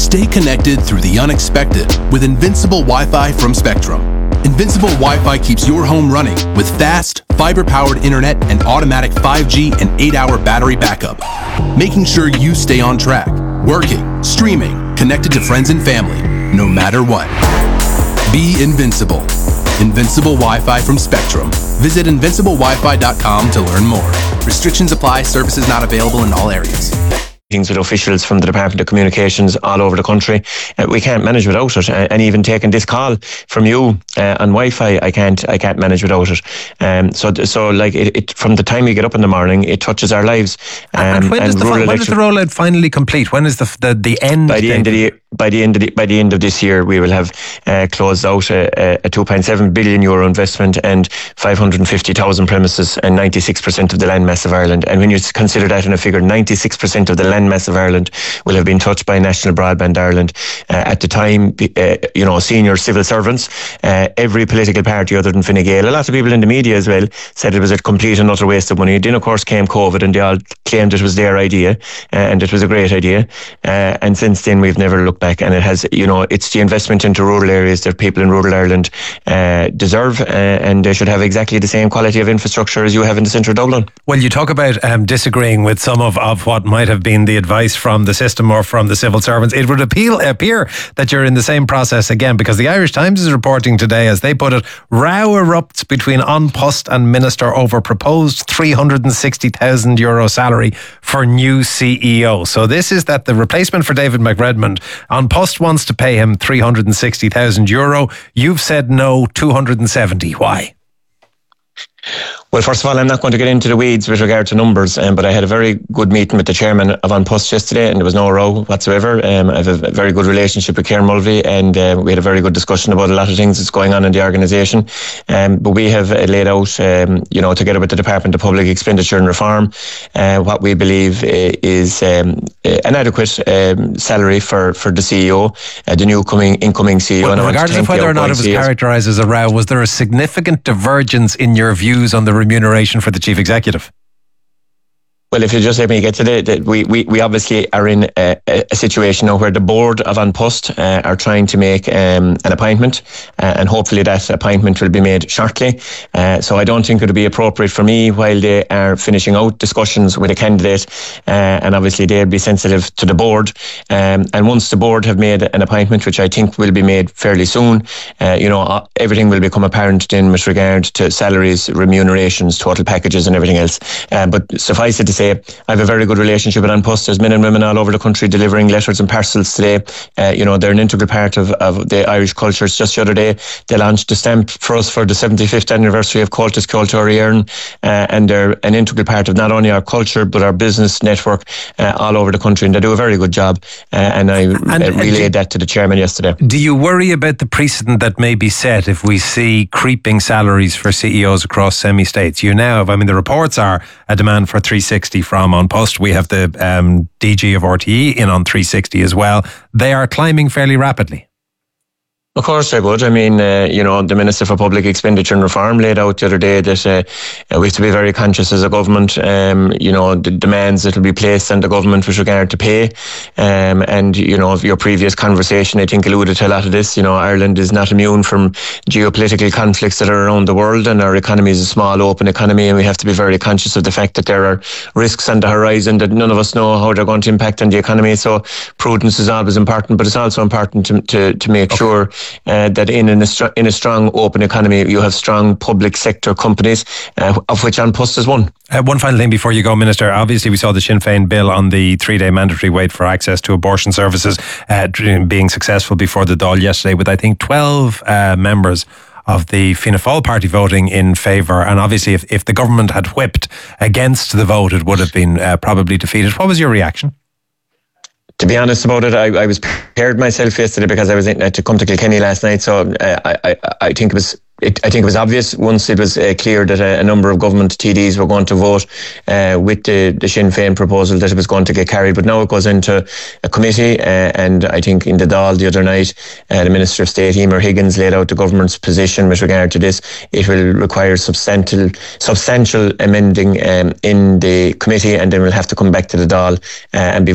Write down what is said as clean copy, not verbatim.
Stay connected through the unexpected with Invincible Wi-Fi from Spectrum. Invincible Wi-Fi keeps your home running with fast, fiber-powered internet and automatic 5G and 8-hour battery backup, making sure you stay on track, working, streaming, connected to friends and family, no matter what. Be invincible. Invincible Wi-Fi from Spectrum. Visit invinciblewifi.com to learn more. Restrictions apply. Services not available in all areas. Meetings with officials from the Department of Communications all over the country. We can't manage without it, and even taking this call from you on Wi-Fi, I can't manage without it. So like it from the time we get up in the morning, it touches our lives. And when does the rollout finally complete? When is the end? By the end of this year, we will have closed out a 2.7 billion euro investment and 550,000 premises and 96% of the landmass of Ireland. And when you consider that in a figure, 96% of the landmass of Ireland will have been touched by National Broadband Ireland. At the time, senior civil servants, every political party other than Fine Gael, a lot of people in the media as well, said it was a complete and utter waste of money. Then of course came COVID and they all claimed it was their idea and it was a great idea. And since then we've never looked back, and it has, it's the investment into rural areas that people in rural Ireland deserve, and they should have exactly the same quality of infrastructure as you have in the centre of Dublin. Well, you talk about disagreeing with some of what might have been the advice from the system or from the civil servants. It would appear that you're in the same process again, because the Irish Times is reporting today, as they put it, row erupts between An Post and Minister over proposed €360,000 salary for new CEO. So this is that the replacement for David McRedmond, An Post wants to pay him €360,000. You've said no, 270. Why? Well, first of all, I'm not going to get into the weeds with regard to numbers, but I had a very good meeting with the chairman of An Post yesterday, and there was no row whatsoever. I have a very good relationship with Kieran Mulvey, and we had a very good discussion about a lot of things that's going on in the organisation. But we have laid out, together with the Department of Public Expenditure and Reform, what we believe is an adequate salary for the CEO, the new incoming CEO. Well, regardless of whether or not it was characterised as a row, was there a significant divergence in your views on the remuneration for the chief executive? Well, if you just let me get to we obviously are in a situation now where the board of An Post are trying to make an appointment, and hopefully that appointment will be made shortly. So I don't think it would be appropriate for me, while they are finishing out discussions with a candidate, and obviously they'll be sensitive to the board. And once the board have made an appointment, which I think will be made fairly soon, everything will become apparent then with regard to salaries, remunerations, total packages and everything else. But suffice it to say, I have a very good relationship with An Post. There's men and women all over the country delivering letters and parcels today. They're an integral part of the Irish culture. Just the other day, they launched a stamp for us for the 75th anniversary of Comhaltas Ceoltóirí Éireann, and they're an integral part of not only our culture but our business network all over the country, and they do a very good job. And I relayed that to the chairman yesterday. Do you worry about the precedent that may be set if we see creeping salaries for CEOs across semi-states? You now have, the reports are a demand for 360 from An Post. We have the DG of RTE in on 360 as well. They are climbing fairly rapidly. Of course I would. The Minister for Public Expenditure and Reform laid out the other day that we have to be very conscious as a government, the demands that will be placed on the government with regard to pay. Your previous conversation, I think, alluded to a lot of this. Ireland is not immune from geopolitical conflicts that are around the world, and our economy is a small, open economy, and we have to be very conscious of the fact that there are risks on the horizon that none of us know how they're going to impact on the economy. So prudence is always important, but it's also important to make sure that in a strong open economy you have strong public sector companies, of which An Post is one. One final thing before you go, Minister. Obviously we saw the Sinn Féin bill on the 3-day mandatory wait for access to abortion services being successful before the Dáil yesterday, with I think 12 members of the Fianna Fáil party voting in favour. And obviously if the government had whipped against the vote, it would have been probably defeated. What was your reaction? To be honest about it, I was prepared myself yesterday because I was to come to Kilkenny last night. So I think it was obvious once it was clear that a number of government TDs were going to vote with the Sinn Féin proposal that it was going to get carried. But now it goes into a committee, and I think in the Dáil the other night, the Minister of State, Emer Higgins, laid out the government's position with regard to this. It will require substantial amending in the committee, and then we'll have to come back to the Dáil and be